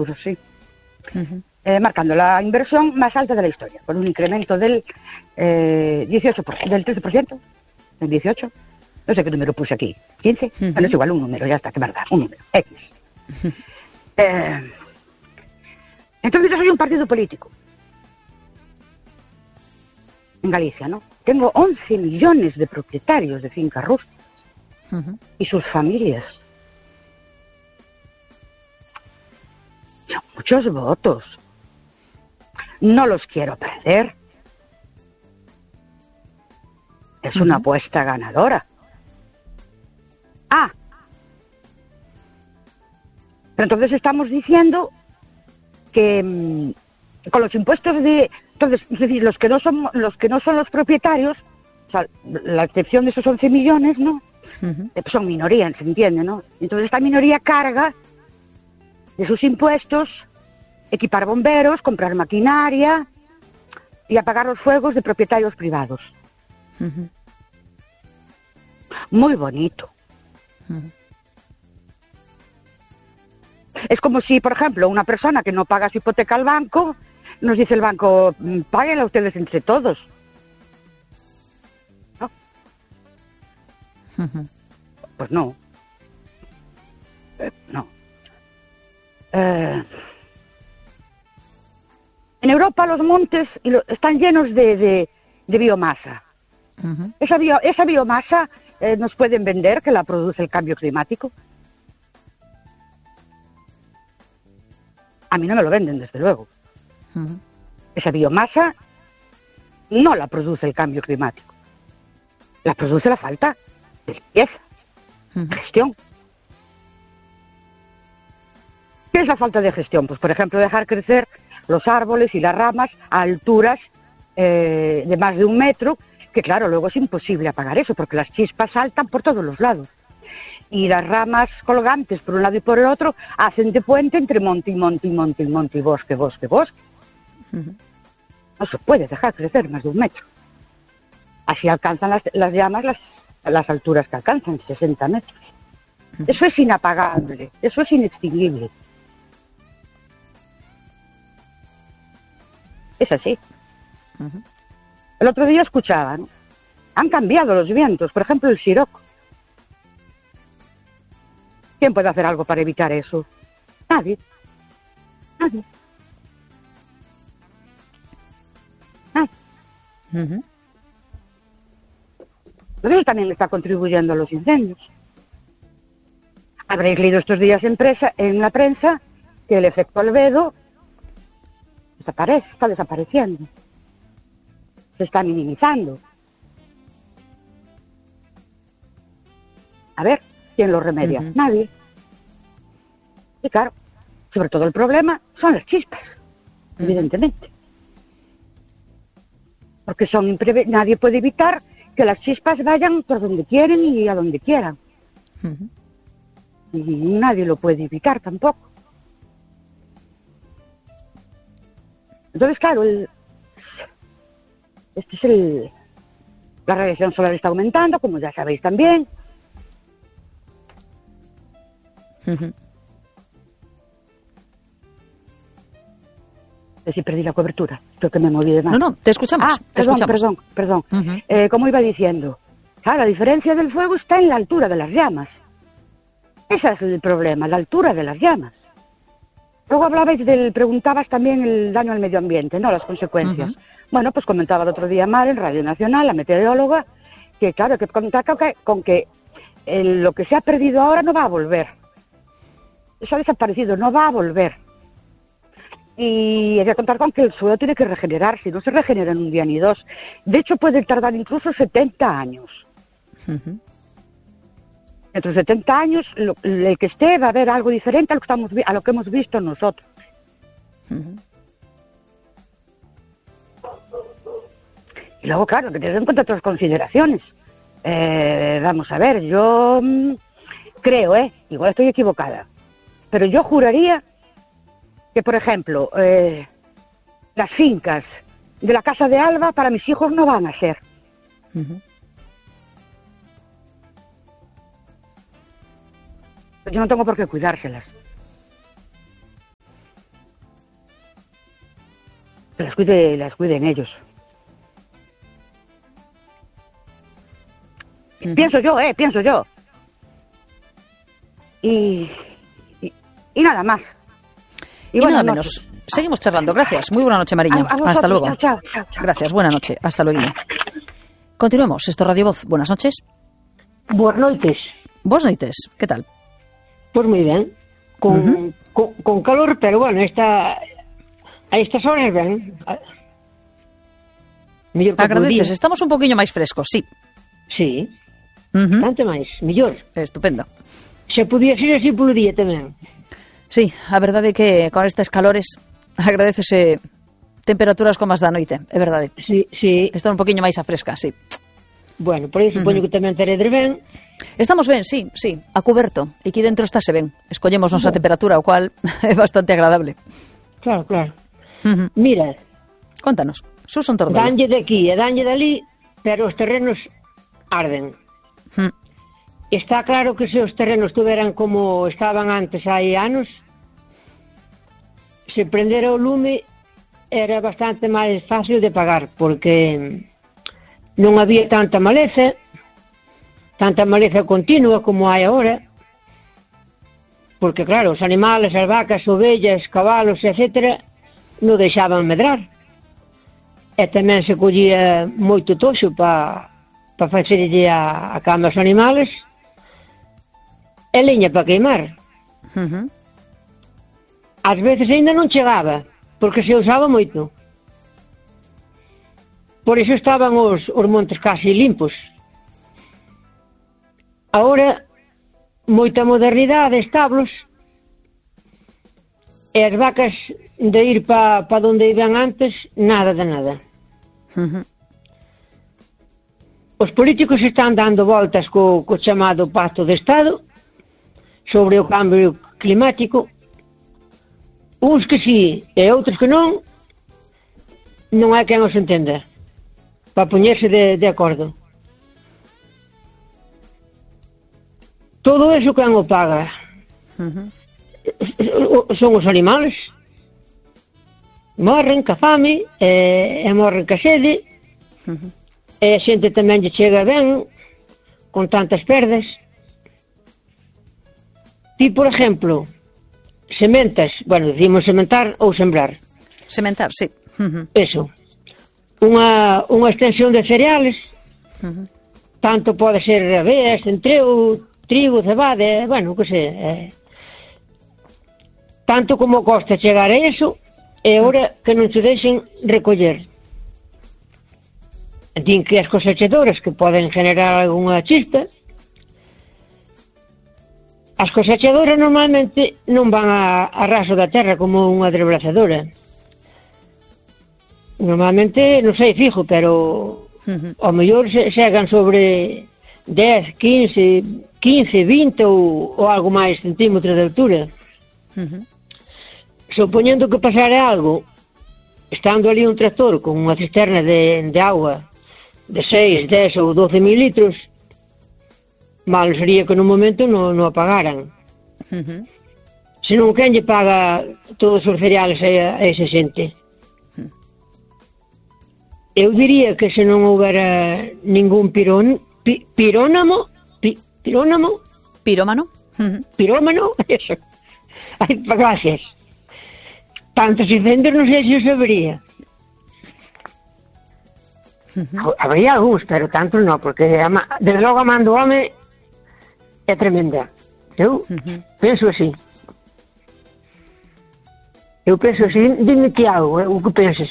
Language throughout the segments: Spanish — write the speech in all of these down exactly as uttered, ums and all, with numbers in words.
euros, sí. Uh-huh. Eh, marcando la inversión más alta de la historia, con un incremento del eh, dieciocho por ciento, del trece por ciento, del dieciocho por ciento. No sé qué número puse aquí, quince, uh-huh. Bueno, es igual, un número, ya está, qué verdad, un número, X. Uh-huh. Eh, entonces yo soy un partido político. En Galicia, ¿no? Tengo once millones de propietarios de fincas rústicas uh-huh. y sus familias. Son muchos votos. No los quiero perder. Es uh-huh. una apuesta ganadora. Ah, pero entonces estamos diciendo que mmm, con los impuestos de, entonces, es decir, los que no son los que no son los propietarios, o sea, la excepción de esos once millones, ¿no? Uh-huh. Eh, son minoría, se entiende, ¿no? Entonces esta minoría carga de sus impuestos equipar bomberos, comprar maquinaria y apagar los fuegos de propietarios privados. Uh-huh. Muy bonito. Uh-huh. Es como si, por ejemplo, una persona que no paga su hipoteca al banco, nos dice el banco, páguenla ustedes entre todos. ¿No? Uh-huh. Pues no. Eh, no. Eh, en Europa los montes están llenos de, de, de biomasa. Uh-huh. Esa, bio, esa biomasa eh, nos pueden vender que la produce el cambio climático. A mí no me lo venden, desde luego. Uh-huh. Esa biomasa no la produce el cambio climático. La produce la falta de limpieza, uh-huh. gestión. ¿Qué es la falta de gestión? Pues, por ejemplo, dejar crecer los árboles y las ramas a alturas eh, de más de un metro, que claro, luego es imposible apagar eso, porque las chispas saltan por todos los lados. Y las ramas colgantes por un lado y por el otro hacen de puente entre monte y monte y monte y monte y bosque, bosque, bosque. Uh-huh. No se puede dejar crecer más de un metro. Así alcanzan las, las llamas las, las alturas que alcanzan, sesenta metros. Uh-huh. Eso es inapagable, eso es inextinguible. Es así. Uh-huh. El otro día escuchaba, ¿no? Han cambiado los vientos, por ejemplo el siroco. ¿Quién puede hacer algo para evitar eso? Nadie. Nadie. Nadie. Uh-huh. Eso también está contribuyendo a los incendios. Habréis leído estos días en, presa, en la prensa que el efecto albedo desaparece, está desapareciendo. Se está minimizando. A ver, ¿quién lo remedia? Uh-huh. Nadie. Y claro, sobre todo el problema son las chispas, uh-huh. evidentemente. Porque son impreve- nadie puede evitar que las chispas vayan por donde quieren y a donde quieran. Uh-huh. Y nadie lo puede evitar tampoco. Entonces, claro, el, este es el... La radiación solar está aumentando, como ya sabéis también. Uh-huh. Si perdí la cobertura, creo que me moví de más. No, no, te escuchamos. Ah, te perdón, escuchamos. perdón, perdón. Uh-huh. Eh, como iba diciendo, claro, la diferencia del fuego está en la altura de las llamas. Ese es el problema, la altura de las llamas. Luego hablabais del, preguntabas también el daño al medio ambiente, ¿no? Las consecuencias. Uh-huh. Bueno, pues comentaba el otro día Mar en Radio Nacional, la meteoróloga, que claro, que contar con que, con que el, lo que se ha perdido ahora no va a volver. Eso ha desaparecido, no va a volver. Y hay que contar con que el suelo tiene que regenerarse, no se regenera en un día ni dos. De hecho, puede tardar incluso setenta años. Uh-huh. Entre setenta años, lo, el que esté va a haber algo diferente a lo que, estamos, a lo que hemos visto nosotros. Uh-huh. Y luego, claro, que tener en cuenta otras consideraciones. Eh, vamos a ver, yo mmm, creo, eh, igual estoy equivocada, pero yo juraría que, por ejemplo, eh, las fincas de la Casa de Alba para mis hijos no van a ser. Uh-huh. Yo no tengo por qué cuidárselas. que las cuide, las cuiden ellos. Uh-huh. Pienso yo, eh, pienso yo. Y, y, y nada más. Y, y nada menos. Seguimos charlando. Gracias. Muy buena noche, Mariña. A, a Hasta luego. Chao, chao, chao. Gracias. Buena noche. Hasta luego. Continuemos. Esto es Radio Voz. Buenas noches. Buenas noites. Buenas noites. ¿Qué tal? Pues muy bien. Con, uh-huh. con, con calor, pero bueno, esta, a estas horas ben. Agradeces. Estamos un poquinho máis frescos, sí. Sí. Uh-huh. Bastante máis. Mellor. Estupendo. Se podía ser así polo día tamén. Sí, a verdade é que con estes calores agradecese temperaturas como as da noite, é verdade. Sí, sí. Está un poquinho máis a fresca, sí. Bueno, por aí supoño uh-huh. que tamén teredes ben. Estamos ben, sí, sí, a cuberto. E aquí dentro estáse ben. Escollemos nosa bueno. temperatura, o cual é bastante agradable. Claro, claro. Uh-huh. Mira. Contanos, Susan Tordolo. Danlle de aquí e danlle de ali, pero os terrenos arden. Uh-huh. Está claro que se os terrenos tuveran como estaban antes hai anos, se prendera o lume era bastante máis fácil de pagar, porque non había tanta maleza, tanta maleza continua como hai agora, porque claro, os animales, as vacas, ovellas, cabalos, etcétera, non deixaban medrar. E tamén se collía moito toxo para pa facerlle a, a cama aos animales, e leña para queimar. Uh-huh. Ás veces ainda non chegaba, porque se usaba moito. Por iso estaban os, os montes casi limpos. Agora, moita modernidade, establos, e as vacas de ir para pa onde iban antes, nada de nada. Uh-huh. Os políticos están dando voltas co, co chamado Pacto de Estado sobre o cambio climático. Uns que sí e outros que non, non hai quen os entenda para poñerse de, de acordo. Todo eso quen o paga? Uh-huh. Son os animales. Morren ca fame e, e morren ca sede. Uh-huh. E a xente tamén lle chega ben con tantas perdas. Ti, por exemplo, sementas, bueno, decimos sementar ou sembrar. Sementar, sí. Uh-huh. Eso. Unha, unha extensión de cereales, uh-huh. tanto pode ser aveas, centreo, trigo, cebada, bueno, que sei. Eh. Tanto como costa chegar a eso, é hora que non se deixen recoller. Din que as cosechadoras que poden generar algunha chispa, as cosechadoras normalmente non van a, a raso da terra como unha desbrazadora. Normalmente, non sei fijo, pero uh-huh. ao mellor se, segan sobre dez, quince, quince, vinte ou, ou algo máis centímetros de altura. Uh-huh. Supoñendo que pasara algo, estando ali un tractor con unha cisterna de, de agua de seis, dez ou doce mil litros, mal sería que no momento non no apagaran. Uh-huh. Se non, quen lle paga todos os cereales a, a esa xente? Uh-huh. Eu diría que se non houbera ningún pirón, pi, pirónamo, pi, pirónamo, pirómano, uh-huh. pirómano, eso. Ai, gracias. Tantos incendios non sei se o sabería. Uh-huh. Habría algúns, pero tantos non, porque desde logo a man do home é tremenda. Eu uh-huh. penso así. Eu penso así, dime que hago, o que penses.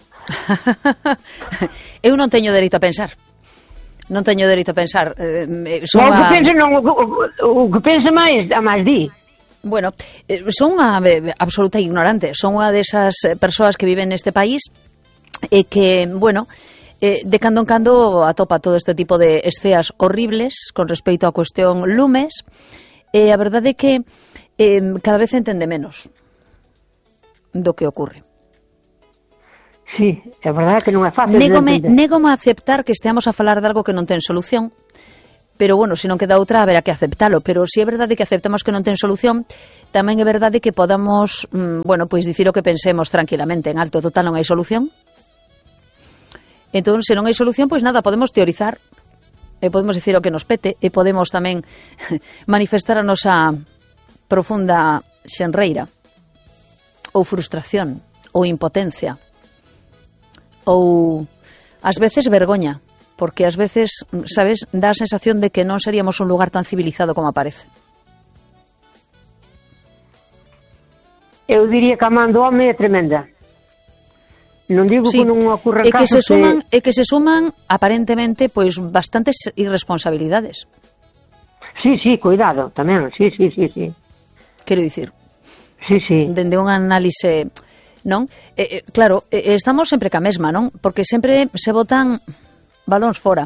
Eu non teño dereito a pensar. Non teño dereito a pensar. Eh, son non, o que a... pense non, o, o, o que pense máis, a máis di. Bueno, eh, son unha eh, absoluta ignorante. Son unha desas persoas que viven neste país e que, bueno, eh, de cando en cando atopa todo este tipo de esceas horribles con respecto á cuestión lumes. E a verdade é que eh, cada vez entende menos do que ocurre. Sí, é verdade que non é fácil négome, de entender. Négome a aceptar que esteamos a falar de algo que non ten solución, pero bueno, se non queda outra, haberá que aceptalo. Pero si é verdade que aceptamos que non ten solución, tamén é verdade que podamos, mmm, bueno, pois dicir o que pensemos tranquilamente en alto. Total, non hai solución. Entón, se non hai solución, pois nada, podemos teorizar, e podemos dicir o que nos pete, e podemos tamén manifestar a nosa profunda xenreira, ou frustración, ou impotencia, ou ás veces vergoña, porque ás veces, sabes, dá a sensación de que non seríamos un lugar tan civilizado como aparece. Eu diría que a man do home é tremenda. Non digo sí, que non ocurra e que casos se suman, que... e que se suman aparentemente pois bastantes irresponsabilidades. Sí, sí, cuidado, tamén, sí, sí, sí, sí. Quero dicir, sí, sí. dende un análise, non? Eh, eh, claro, eh, estamos sempre ca mesma, non? Porque sempre se botan balóns fora.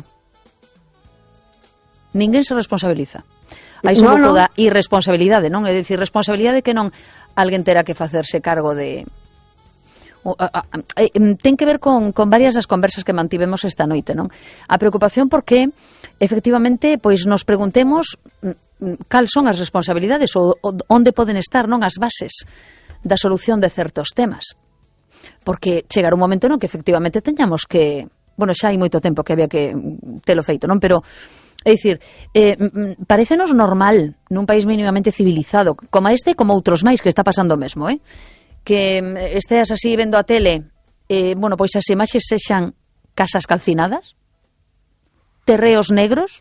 Ninguén se responsabiliza. Aí son no, pouco no. da irresponsabilidade, non? É dicir, responsabilidade que non alguén terá que facerse cargo de... O, a, a, a, ten que ver con, con varias das conversas que mantivemos esta noite, non? A preocupación porque, efectivamente, pois nos preguntemos cal son as responsabilidades ou, ou onde poden estar, non, as bases da solución de certos temas. Porque chegar un momento non que efectivamente teñamos que... Bueno, xa hai moito tempo que había que telo feito, non? Pero, é dicir, eh, parecenos normal nun país mínimamente civilizado, como este e como outros máis que está pasando mesmo, eh? Que esteas así vendo a tele, eh, bueno, pois as imaxes sexan casas calcinadas, terreos negros.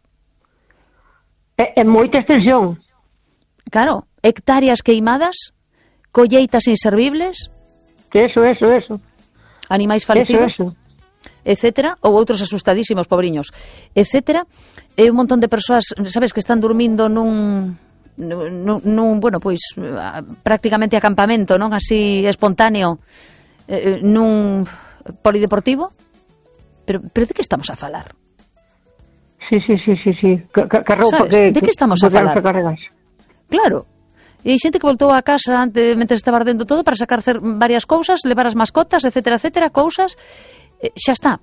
É, é moita extensión. Claro, hectáreas queimadas, colleitas inservibles. Eso, eso, eso. Animais falecidos. Eso, eso. Etcétera, ou outros asustadísimos, pobriños, etcétera. E un montón de persoas, sabes, que están dormindo nun... nun, nun bueno, pois prácticamente acampamento, non así espontáneo, eh, nun polideportivo. Pero, pero de que estamos a falar? Sí, sí, sí, sí, sí. Que, que roupa que, de que estamos a falar? Claro. E hai xente que voltou a casa antes, mentre estaba ardendo todo para sacar varias cousas, levar as mascotas, etcétera, etcétera, cousas, eh, xa está.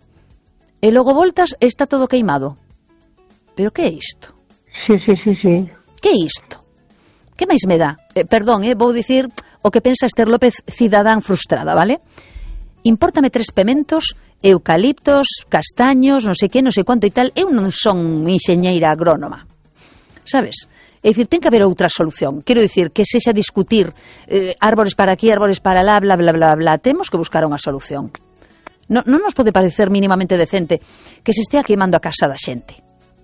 E logo voltas e está todo queimado. Pero que é isto? Sí, sí, sí, sí. Que é isto? Que máis me dá? Eh, perdón, eh, vou dicir o que pensa Esther López, cidadán frustrada, vale? Impórtame tres pementos, eucaliptos, castaños, non sei que, non sei cuánto e tal. Eu non son enxeñeira agrónoma, sabes? É dicir, ten que haber outra solución. Quero dicir, que sexa discutir eh, árbores para aquí, árbores para lá, bla, bla, bla, bla. Temos que buscar unha solución. Non, non nos pode parecer mínimamente decente que se estea queimando a casa da xente.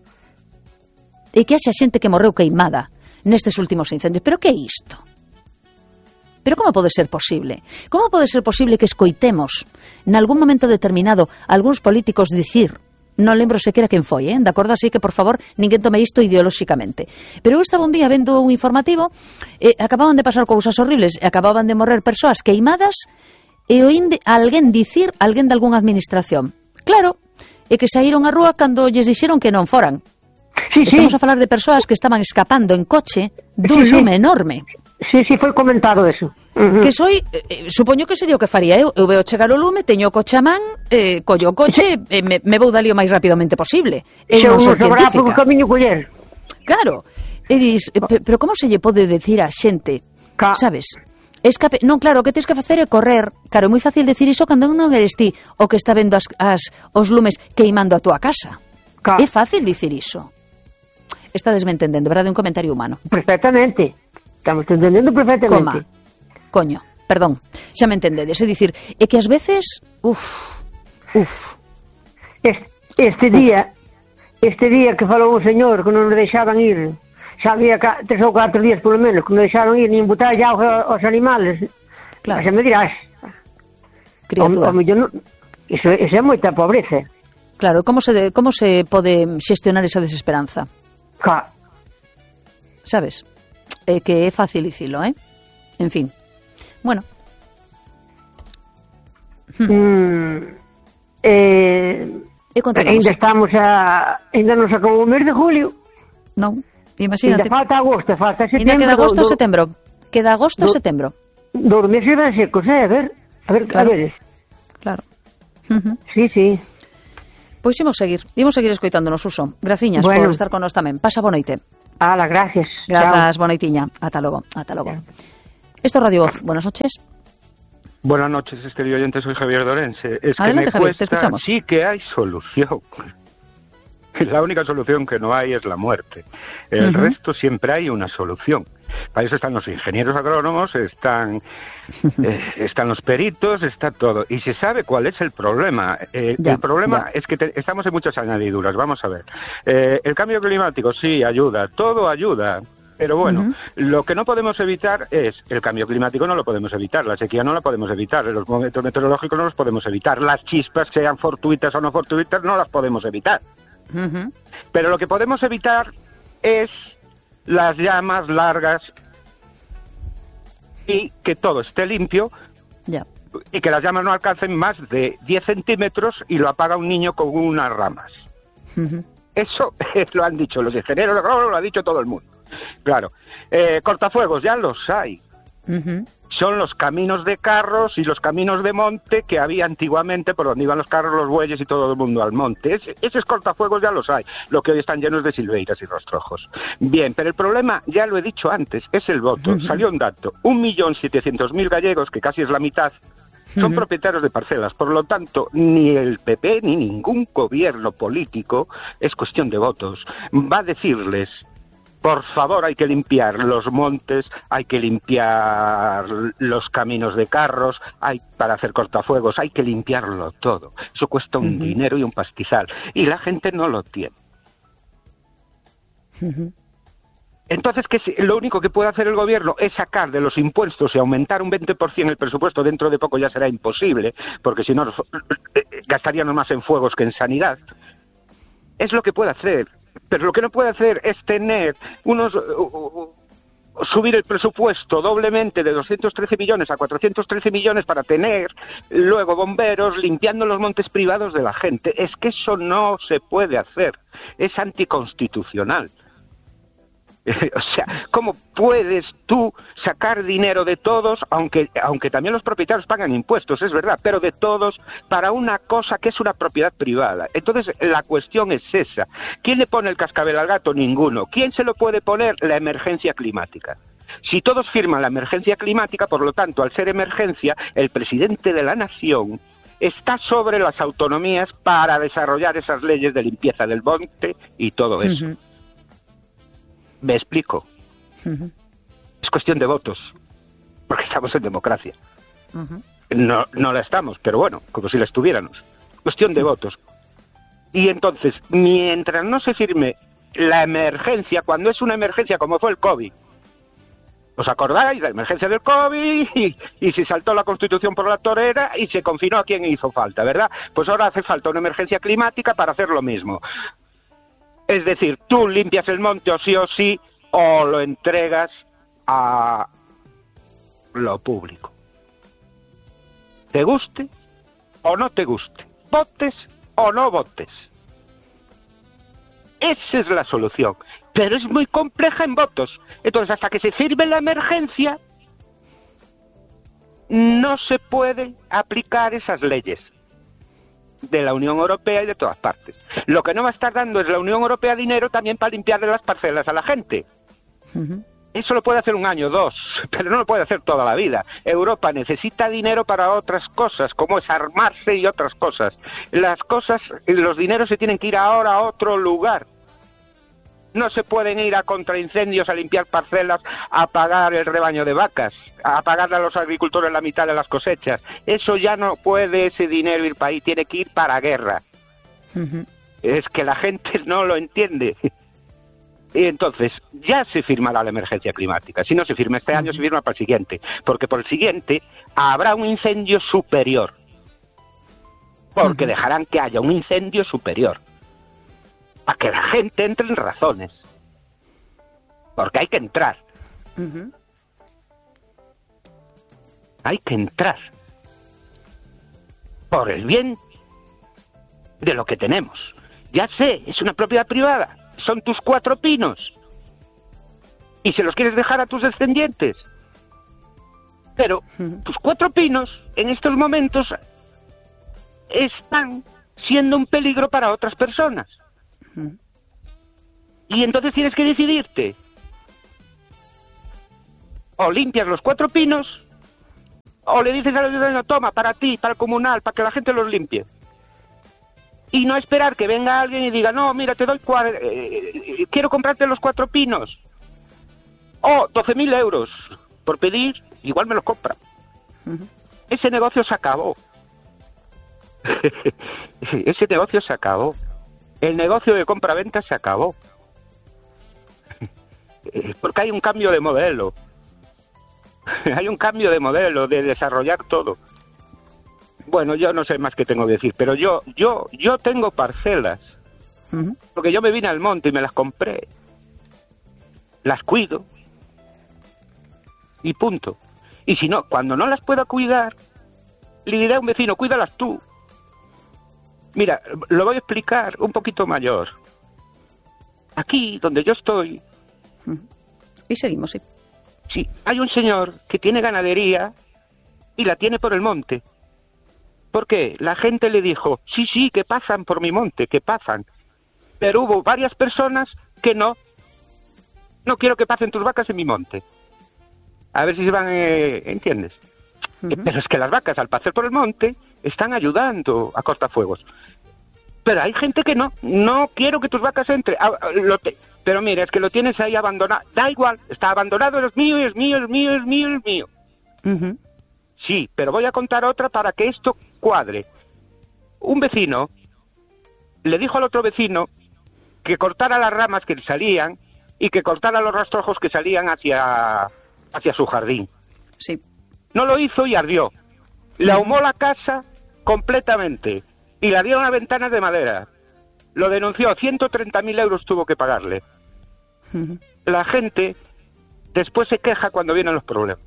E que haxa xente que morreu queimada nestes últimos incendios. Pero que é isto? Pero como pode ser posible? Como pode ser posible que escoitemos nalgún momento determinado algúns políticos dicir, non lembro sequera quen foi, eh? De acordo, así que, por favor, ninguén tome isto ideolóxicamente. Pero eu estaba un día vendo un informativo, e acababan de pasar cousas horribles, e acababan de morrer persoas queimadas, e oín de alguén dicir, alguén de algunha administración. Claro, e que saíron á rúa cando lles dixeron que non foran. Sí, Estamos sí. a falar de persoas que estaban escapando en coche dun sí, sí. lume enorme. Sí, sí, foi comentado eso. Uh-huh. Que soy, eh, supoño que sería o que faría eu. Eu veo chegar o lume, teño o coche a man, eh, collo o coche, e me, me vou dali o máis rapidamente posible. Eu non sou científica. Por camiño coller. Claro. E dis, eh, pero como se lle pode decir a xente, Ca... sabes? Escape, non, claro, o que tens que facer é correr. Claro, é moi fácil decir iso cando non eres ti o que está vendo as, as, os lumes queimando a túa casa. Ca... É fácil dicir iso. Estades me entendendo, verdade? Un comentario humano. Perfectamente. Estamos entendendo perfectamente. Coma. Coño, perdón. Xa me entendedes. É dicir, é que ás veces... Uf, uf. Este, este uf. día, este día que falou un señor que non nos deixaban ir, xa había tres ou catro días polo menos, que non deixaban ir nin botar auga aos animales. Claro. Xa me dirás. Criatura. O, o millón, iso, iso é moita pobreza. Claro, como se, de, como se pode xestionar esa desesperanza? Ca. Sabes? É que é fácil dicilo, eh? En fin. Bueno. Mm, eh, e ainda estamos a... Ainda non se acabou o mes de julio. Non, imagínate. Ainda falta agosto, falta setembro. Ainda queda agosto, do, setembro. Queda agosto, do, setembro. Dos meses van secos, eh? A ver, a ver, claro. a ver. Claro. Uh-huh. Sí, sí. Pois imos seguir, imos seguir escoitándonos, Suso. Graciñas bueno. por estar con nós tamén. Pasa boa noite. Ala, gracias. Grazas, boa noitiña. Ata logo, ata logo. Esto es Radio Voz. Buenas noches. Buenas noches, querido oyente, soy Javier Dorense. Es Adelante, que me Javier, te cuesta, escuchamos. sí que hay solución. La única solución que no hay es la muerte. El uh-huh. resto siempre hay una solución. Para eso están los ingenieros agrónomos, están, eh, están los peritos, está todo. Y se sabe cuál es el problema. Eh, ya, el problema ya. es que te, estamos en muchas añadiduras. Vamos a ver. Eh, el cambio climático sí ayuda, todo ayuda. Pero bueno, uh-huh. lo que no podemos evitar es, el cambio climático no lo podemos evitar, la sequía no la podemos evitar, los momentos meteorológicos no los podemos evitar, las chispas, sean fortuitas o no fortuitas, no las podemos evitar. Uh-huh. Pero lo que podemos evitar es las llamas largas y que todo esté limpio yeah. y que las llamas no alcancen más de diez centímetros y lo apaga un niño con unas ramas. Uh-huh. Eso lo han dicho los ingenieros, lo ha dicho todo el mundo. Claro, eh, cortafuegos ya los hay. Uh-huh. Son los caminos de carros y los caminos de monte que había antiguamente por donde iban los carros, los bueyes y todo el mundo al monte. Ese, esos cortafuegos ya los hay, lo que hoy están llenos de silveiras y rostrojos. Bien, pero el problema, ya lo he dicho antes, es el voto. Uh-huh. Salió un dato, un millón setecientos mil gallegos, que casi es la mitad, son uh-huh. propietarios de parcelas. Por lo tanto, ni el P P ni ningún gobierno político, es cuestión de votos, va a decirles: por favor, hay que limpiar los montes, hay que limpiar los caminos de carros, hay para hacer cortafuegos, hay que limpiarlo todo. Eso cuesta un uh-huh. dinero y un pastizal. Y la gente no lo tiene. Uh-huh. Entonces, ¿qué es? Lo único que puede hacer el gobierno es sacar de los impuestos y aumentar un veinte por ciento el presupuesto. Dentro de poco ya será imposible, porque si no gastaríamos más en fuegos que en sanidad. Es lo que puede hacer. Pero lo que no puede hacer es tener unos... Uh, uh, subir el presupuesto doblemente de doscientos trece millones a cuatrocientos trece millones para tener luego bomberos limpiando los montes privados de la gente. Es que eso no se puede hacer. Es anticonstitucional. O sea, ¿cómo puedes tú sacar dinero de todos, aunque aunque también los propietarios pagan impuestos, es verdad, pero de todos para una cosa que es una propiedad privada? Entonces, la cuestión es esa. ¿Quién le pone el cascabel al gato? Ninguno. ¿Quién se lo puede poner? La emergencia climática. Si todos firman la emergencia climática, por lo tanto, al ser emergencia, el presidente de la nación está sobre las autonomías para desarrollar esas leyes de limpieza del monte y todo eso. Uh-huh. Me explico. Uh-huh. Es cuestión de votos, porque estamos en democracia. Uh-huh. No, no la estamos, pero bueno, como si la estuviéramos. Cuestión de votos. Y entonces, mientras no se firme la emergencia, cuando es una emergencia como fue el COVID, ¿os acordáis? La emergencia del COVID y, y se saltó la Constitución por la torera y se confinó a quien hizo falta, ¿verdad? Pues ahora hace falta una emergencia climática para hacer lo mismo. Es decir, tú limpias el monte o sí o sí, o lo entregas a lo público. Te guste o no te guste, votes o no votes. Esa es la solución, pero es muy compleja en votos. Entonces, hasta que se firme la emergencia, no se pueden aplicar esas leyes de la Unión Europea y de todas partes. Lo que no va a estar dando es la Unión Europea dinero también para limpiarle las parcelas a la gente. Uh-huh. Eso lo puede hacer un año, dos, pero no lo puede hacer toda la vida. Europa necesita dinero para otras cosas, como es armarse y otras cosas. Las cosas, los dineros se tienen que ir ahora a otro lugar. No se pueden ir a contraincendios, a limpiar parcelas, a pagar el rebaño de vacas, a pagarle a los agricultores la mitad de las cosechas. Eso ya no puede ese dinero ir para ahí, tiene que ir para guerra. Uh-huh. Es que la gente no lo entiende. Y entonces, ya se firmará la emergencia climática. Si no se firma este año, uh-huh. se firma para el siguiente. Porque por el siguiente habrá un incendio superior. Porque uh-huh. dejarán que haya un incendio superior. Para que la gente entre en razones. Porque hay que entrar. Uh-huh. Hay que entrar. Por el bien de lo que tenemos. Ya sé, es una propiedad privada. Son tus cuatro pinos. Y se los quieres dejar a tus descendientes. Pero uh-huh. tus cuatro pinos, en estos momentos, están siendo un peligro para otras personas. Uh-huh. Y entonces tienes que decidirte. O limpias los cuatro pinos, o le dices al ayuntamiento, toma, para ti, para el comunal, para que la gente los limpie. Y no esperar que venga alguien y diga, no, mira, te doy, cua- eh, quiero comprarte los cuatro pinos. O doce mil euros por pedir, igual me los compra. Uh-huh. Ese negocio se acabó. Ese negocio se acabó. El negocio de compra-venta se acabó. Porque hay un cambio de modelo. Hay un cambio de modelo, de desarrollar todo. Bueno, yo no sé más que tengo que decir, pero yo yo yo tengo parcelas. Uh-huh. Porque yo me vine al monte y me las compré. Las cuido. Y punto. Y si no, cuando no las pueda cuidar, le diré a un vecino, cuídalas tú. Mira, lo voy a explicar un poquito mayor. Aquí, donde yo estoy... Uh-huh. Y seguimos, sí. Sí, hay un señor que tiene ganadería y la tiene por el monte. ¿Por qué? La gente le dijo, sí, sí, que pasan por mi monte, que pasan. Pero hubo varias personas que no. No quiero que pasen tus vacas en mi monte. A ver si se van, eh, ¿entiendes? Uh-huh. Pero es que las vacas, al pasar por el monte, están ayudando a cortafuegos. Pero hay gente que no. No quiero que tus vacas entren. Ah, lo te... Pero mira, es que lo tienes ahí abandonado. Da igual, está abandonado, es mío, es mío, es mío, es mío, es mío. Uh-huh. Sí, pero voy a contar otra para que esto cuadre. Un vecino le dijo al otro vecino que cortara las ramas que salían y que cortara los rastrojos que salían hacia, hacia su jardín. Sí. No lo hizo y ardió. Le ahumó la casa completamente y le dieron las ventanas de madera. Lo denunció, ciento treinta mil euros tuvo que pagarle. Uh-huh. La gente después se queja cuando vienen los problemas.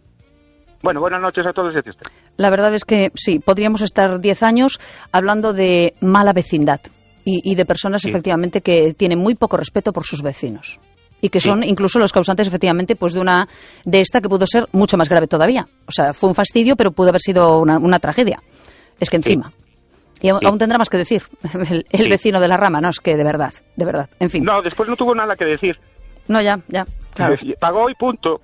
Bueno, buenas noches a todos. La verdad es que sí, podríamos estar diez años hablando de mala vecindad y, y de personas sí. efectivamente que tienen muy poco respeto por sus vecinos y que son sí. incluso los causantes efectivamente pues de una de esta que pudo ser mucho más grave todavía. O sea, fue un fastidio, pero pudo haber sido una, una tragedia. Es que encima... Sí. Y aún, sí. aún tendrá más que decir el, el sí. vecino de la rama, ¿no? Es que de verdad, de verdad, en fin. No, después no tuvo nada que decir. No, ya, ya, claro. Pagó y punto.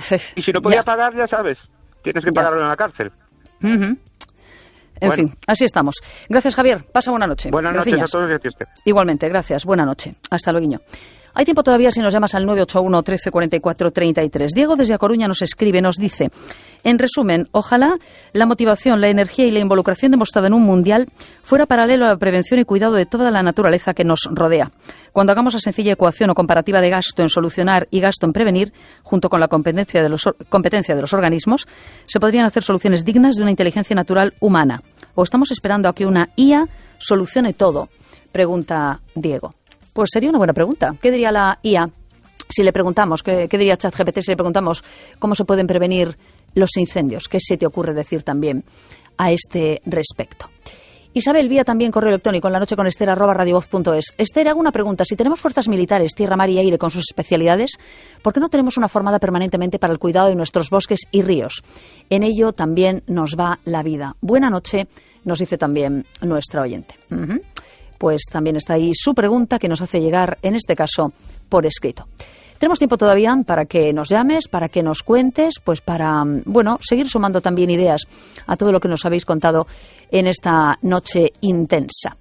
Y si no podía ya. pagar, ya sabes, tienes que pagarlo ya. en la cárcel. Uh-huh. En bueno. fin, así estamos. Gracias, Javier. Pasa buena noche. Buenas Gracias. noches a todos. Gracias. Igualmente, gracias. Buena noche. Hasta luego. Hay tiempo todavía si nos llamas al nueve ocho uno, trece, cuarenta y cuatro, treinta y tres. Diego desde A Coruña nos escribe, nos dice, en resumen, ojalá la motivación, la energía y la involucración demostrada en un mundial fuera paralelo a la prevención y cuidado de toda la naturaleza que nos rodea. Cuando hagamos la sencilla ecuación o comparativa de gasto en solucionar y gasto en prevenir, junto con la competencia de los, competencia de los organismos, se podrían hacer soluciones dignas de una inteligencia natural humana. ¿O estamos esperando a que una I A solucione todo? Pregunta Diego. Pues sería una buena pregunta. ¿Qué diría la I A si le preguntamos? ¿Qué, qué diría ChatGPT si le preguntamos cómo se pueden prevenir los incendios? ¿Qué se te ocurre decir también a este respecto? Isabel vía también correo electrónico en la noche con Esther arroba radiovoz punto es. Esther, hago una pregunta. Si tenemos fuerzas militares, tierra, mar y aire con sus especialidades, ¿por qué no tenemos una formada permanentemente para el cuidado de nuestros bosques y ríos? En ello también nos va la vida. Buena noche, nos dice también nuestra oyente. Uh-huh. Pues también está ahí su pregunta que nos hace llegar, en este caso, por escrito. Tenemos tiempo todavía para que nos llames, para que nos cuentes, pues para, bueno, seguir sumando también ideas a todo lo que nos habéis contado en esta noche intensa.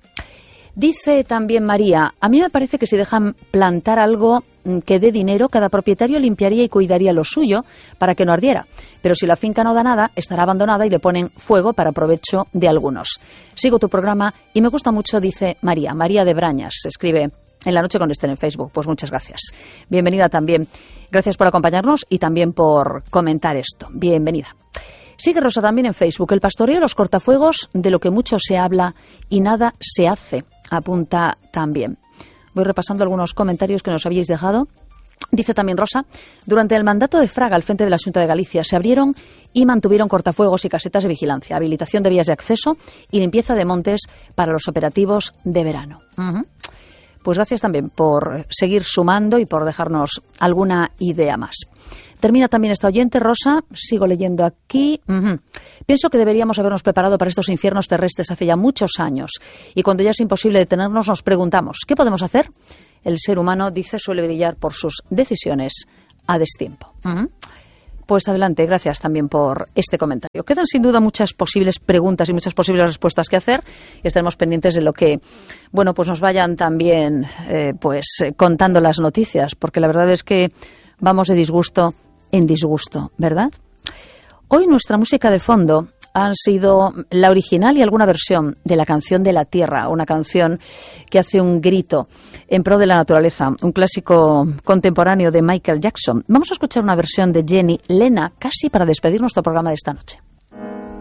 Dice también María, a mí me parece que si dejan plantar algo que dé dinero, cada propietario limpiaría y cuidaría lo suyo para que no ardiera. Pero si la finca no da nada, estará abandonada y le ponen fuego para provecho de algunos. Sigo tu programa y me gusta mucho, dice María. María de Brañas se escribe en la noche con Esther en Facebook. Pues muchas gracias. Bienvenida también. Gracias por acompañarnos y también por comentar esto. Bienvenida. Sigue Rosa también en Facebook. El pastoreo de los cortafuegos, de lo que mucho se habla y nada se hace. Apunta también. Voy repasando algunos comentarios que nos habíais dejado. Dice también Rosa, durante el mandato de Fraga al frente de la Xunta de Galicia se abrieron y mantuvieron cortafuegos y casetas de vigilancia, habilitación de vías de acceso y limpieza de montes para los operativos de verano. Uh-huh. Pues gracias también por seguir sumando y por dejarnos alguna idea más. Termina también esta oyente, Rosa, sigo leyendo aquí. Uh-huh. Pienso que deberíamos habernos preparado para estos infiernos terrestres hace ya muchos años. Y cuando ya es imposible detenernos, nos preguntamos, ¿qué podemos hacer? El ser humano, dice, suele brillar por sus decisiones a destiempo. Uh-huh. Pues adelante, gracias también por este comentario. Quedan sin duda muchas posibles preguntas y muchas posibles respuestas que hacer y estaremos pendientes de lo que, bueno, pues nos vayan también eh, pues contando las noticias, porque la verdad es que vamos de disgusto en disgusto, ¿verdad? Hoy nuestra música de fondo han sido la original y alguna versión de la canción de la Tierra, una canción que hace un grito en pro de la naturaleza, un clásico contemporáneo de Michael Jackson. Vamos a escuchar una versión de Jenny Lena, casi para despedir nuestro programa de esta noche.